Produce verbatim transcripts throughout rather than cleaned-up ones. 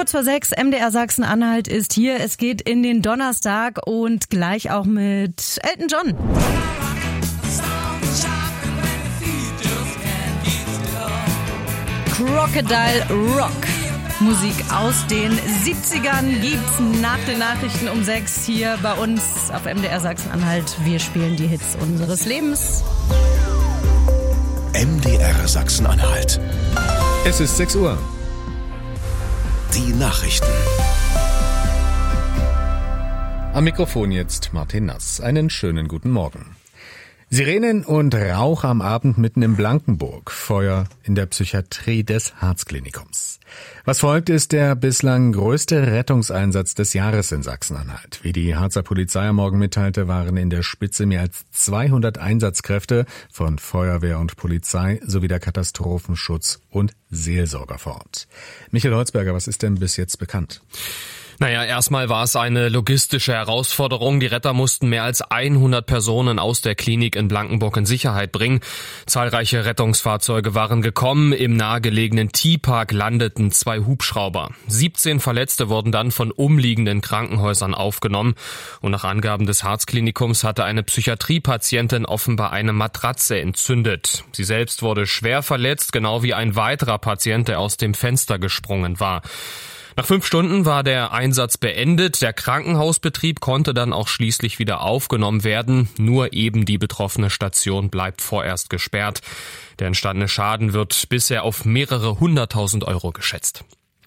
Kurz vor sechs, M D R Sachsen-Anhalt ist hier. Es geht in den Donnerstag und gleich auch mit Elton John. Crocodile Rock. Musik aus den siebzigern gibt's nach den Nachrichten um sechs hier bei uns auf M D R Sachsen-Anhalt. Wir spielen die Hits unseres Lebens. M D R Sachsen-Anhalt. Es ist sechs Uhr. Die Nachrichten. Am Mikrofon jetzt Martin Nass. Einen schönen guten Morgen. Sirenen und Rauch am Abend mitten in Blankenburg. Feuer in der Psychiatrie des Herzklinikums. Was folgt, ist der bislang größte Rettungseinsatz des Jahres in Sachsen-Anhalt. Wie die Harzer Polizei am Morgen mitteilte, waren in der Spitze mehr als zweihundert Einsatzkräfte von Feuerwehr und Polizei sowie der Katastrophenschutz und Seelsorger vor Ort. Michael Holzberger, was ist denn bis jetzt bekannt? Naja, erstmal war es eine logistische Herausforderung. Die Retter mussten mehr als hundert Personen aus der Klinik in Blankenburg in Sicherheit bringen. Zahlreiche Rettungsfahrzeuge waren gekommen. Im nahegelegenen T-Park landeten zwei Hubschrauber. siebzehn Verletzte wurden dann von umliegenden Krankenhäusern aufgenommen. Und nach Angaben des Herzklinikums hatte eine Psychiatriepatientin offenbar eine Matratze entzündet. Sie selbst wurde schwer verletzt, genau wie ein weiterer Patient, der aus dem Fenster gesprungen war. Nach fünf Stunden war der Einsatz beendet. Der Krankenhausbetrieb konnte dann auch schließlich wieder aufgenommen werden. Nur eben die betroffene Station bleibt vorerst gesperrt. Der entstandene Schaden wird bisher auf mehrere hunderttausend Euro geschätzt.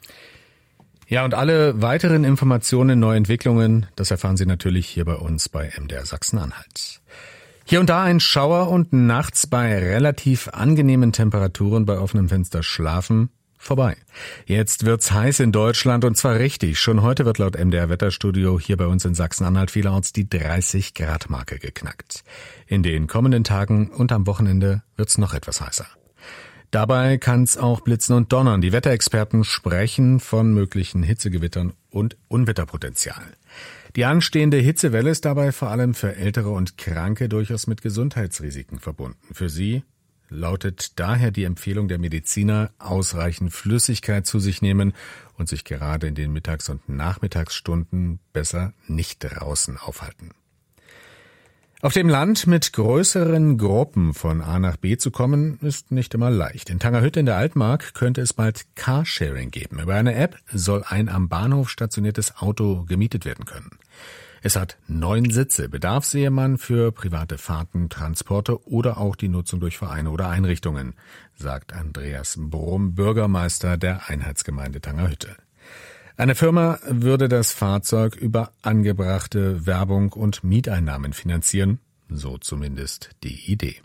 Ja, und alle weiteren Informationen, Neuentwicklungen, das erfahren Sie natürlich hier bei uns bei M D R Sachsen-Anhalt. Hier und da ein Schauer und nachts bei relativ angenehmen Temperaturen bei offenem Fenster schlafen. Vorbei. Jetzt wird's heiß in Deutschland und zwar richtig. Schon heute wird laut M D R Wetterstudio hier bei uns in Sachsen-Anhalt vielerorts die dreißig Grad Marke geknackt. In den kommenden Tagen und am Wochenende wird's noch etwas heißer. Dabei kann's auch blitzen und donnern. Die Wetterexperten sprechen von möglichen Hitzegewittern und Unwetterpotenzial. Die anstehende Hitzewelle ist dabei vor allem für Ältere und Kranke durchaus mit Gesundheitsrisiken verbunden. Für sie lautet daher die Empfehlung der Mediziner, ausreichend Flüssigkeit zu sich nehmen und sich gerade in den Mittags- und Nachmittagsstunden besser nicht draußen aufhalten. Auf dem Land mit größeren Gruppen von A nach B zu kommen, ist nicht immer leicht. In Tangerhütte in der Altmark könnte es bald Carsharing geben. Über eine App soll ein am Bahnhof stationiertes Auto gemietet werden können. Es hat neun Sitze. Bedarf sehe man für private Fahrten, Transporte oder auch die Nutzung durch Vereine oder Einrichtungen, sagt Andreas Brumm, Bürgermeister der Einheitsgemeinde Tangerhütte. Eine Firma würde das Fahrzeug über angebrachte Werbung und Mieteinnahmen finanzieren, so zumindest die Idee.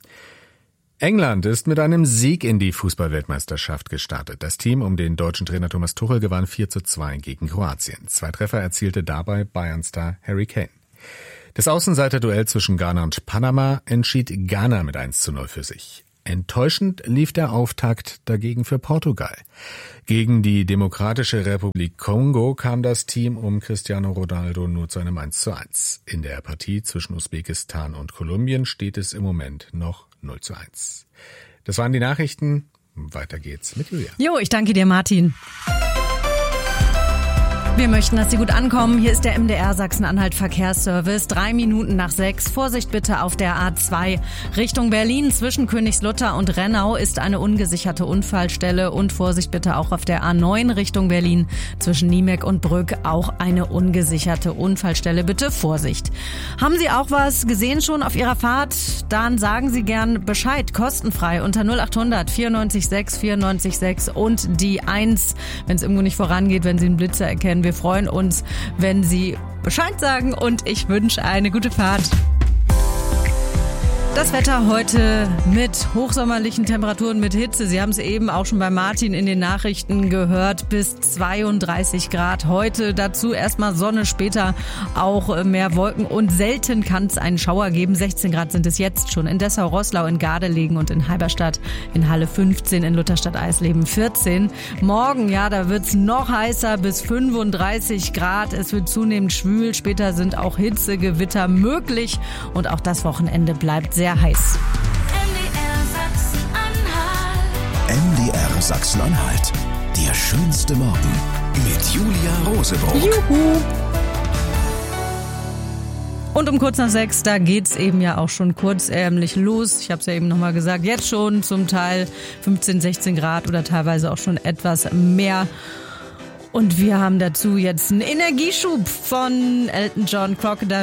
England ist mit einem Sieg in die Fußball-Weltmeisterschaft gestartet. Das Team um den deutschen Trainer Thomas Tuchel gewann vier zu zwei gegen Kroatien. Zwei Treffer erzielte dabei Bayern-Star Harry Kane. Das Außenseiter-Duell zwischen Ghana und Panama entschied Ghana mit eins zu null für sich. Enttäuschend lief der Auftakt dagegen für Portugal. Gegen die Demokratische Republik Kongo kam das Team um Cristiano Ronaldo nur zu einem eins zu eins. In der Partie zwischen Usbekistan und Kolumbien steht es im Moment noch null zu eins. Das waren die Nachrichten. Weiter geht's mit Julia. Jo, ich danke dir, Martin. Wir möchten, dass Sie gut ankommen. Hier ist der M D R Sachsen-Anhalt Verkehrsservice. Drei Minuten nach sechs. Vorsicht bitte auf der A zwei. Richtung Berlin zwischen Königslutter und Rennau ist eine ungesicherte Unfallstelle. Und Vorsicht bitte auch auf der A neun Richtung Berlin zwischen Niemek und Brück. Auch eine ungesicherte Unfallstelle. Bitte Vorsicht. Haben Sie auch was gesehen schon auf Ihrer Fahrt? Dann sagen Sie gern Bescheid. Kostenfrei unter null acht hundert vierundneunzig sechs vierundneunzig sechs und die eins, wenn es irgendwo nicht vorangeht, wenn Sie einen Blitzer erkennen. Wir freuen uns, wenn Sie Bescheid sagen und ich wünsche eine gute Fahrt. Das Wetter heute mit hochsommerlichen Temperaturen, mit Hitze. Sie haben es eben auch schon bei Martin in den Nachrichten gehört, bis zweiunddreißig Grad heute. Dazu erstmal Sonne, später auch mehr Wolken und selten kann es einen Schauer geben. sechzehn Grad sind es jetzt schon in Dessau-Roßlau, in Gardelegen und in Halberstadt, in Halle fünfzehn, in Lutherstadt-Eisleben vierzehn. Morgen, ja, da wird es noch heißer, bis fünfunddreißig Grad. Es wird zunehmend schwül. Später sind auch Hitzegewitter möglich und auch das Wochenende bleibt sehr heiß. M D R MDR Sachsen-Anhalt. Der schönste Morgen mit Julia Rosebrock. Juhu! Und um kurz nach sechs, da geht's eben ja auch schon kurzärmlich los. Ich habe es ja eben nochmal gesagt, jetzt schon zum Teil fünfzehn, sechzehn Grad oder teilweise auch schon etwas mehr. Und wir haben dazu jetzt einen Energieschub von Elton John, Crocodile